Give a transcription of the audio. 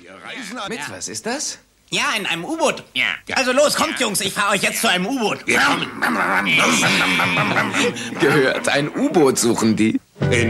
Wir reisen an. Mit was ist das? Ja, in einem U-Boot. Ja. Also los, kommt, Jungs, ich fahre euch jetzt zu einem U-Boot. Gehört, ein U-Boot suchen die.